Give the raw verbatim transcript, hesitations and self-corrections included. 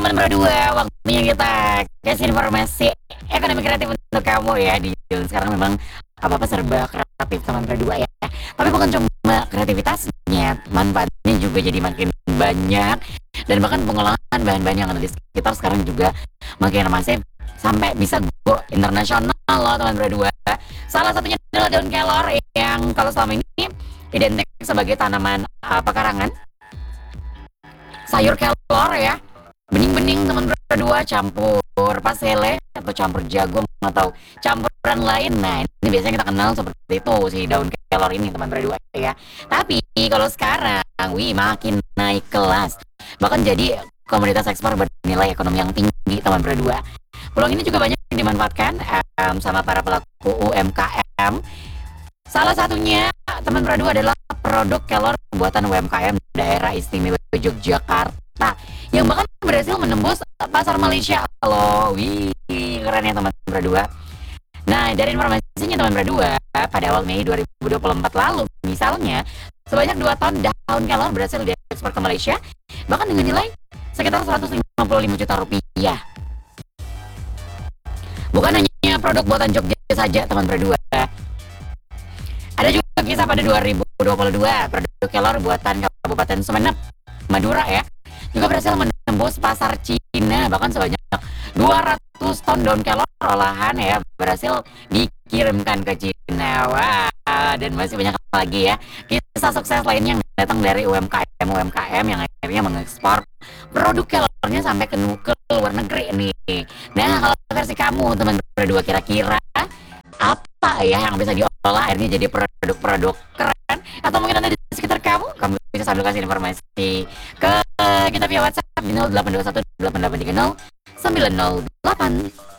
teman berdua, waktunya kita kasih informasi ekonomi kreatif untuk kamu ya. Di sekarang memang apa-apa serba kreatif teman berdua ya. Tapi bukan cuma kreativitasnya, manfaatnya juga jadi makin banyak. Dan bahkan pengolahan bahan-bahan yang ada di sekitar sekarang juga makin masif sampai bisa go internasional loh teman berdua. Salah satunya adalah daun kelor yang kalau selama ini identik sebagai tanaman uh, pekarangan sayur kelor ya, bening-bening teman berdua campur pasele atau campur jagung atau campuran lain. Nah ini biasanya kita kenal seperti itu si daun kelor ini teman berdua ya. Tapi kalau sekarang wih makin naik kelas, bahkan jadi komoditas ekspor bernilai ekonomi yang tinggi teman berdua. Peluang ini juga banyak dimanfaatkan um, sama para pelaku U M K M. Salah satunya teman berdua adalah produk kelor buatan U M K M daerah istimewa Yogyakarta yang bahkan berhasil menembus pasar Malaysia loh. Wih keren ya teman berdua. Nah dari informasinya teman berdua, pada awal Mei dua ribu dua puluh empat lalu misalnya sebanyak dua ton daun kelor berhasil diekspor ke Malaysia, bahkan dengan nilai sekitar seratus lima puluh lima juta rupiah. Bukan hanya produk buatan Jogja saja teman berdua, ada juga kisah pada dua ribu dua puluh dua produk kelor buatan Kabupaten Sumeneb, Madura ya, juga berhasil menembus pasar Cina, bahkan sebanyak dua ratus ton daun kelor olahan ya berhasil dikirimkan ke Cina. Wah, dan masih banyak lagi ya kisah sukses lainnya yang datang dari U M K M U M K M yang akhirnya mengekspor produk kelornya sampai ke, ke luar negeri nih. Nah kalau versi kamu teman berdua, kira-kira apa ya yang bisa diolah akhirnya jadi produk-produk keren, atau mungkin ada di sekitar kamu? Kamu bisa sambil kasih informasi ke kita via WhatsApp di nol delapan dua satu delapan delapan tiga nol sembilan nol delapan.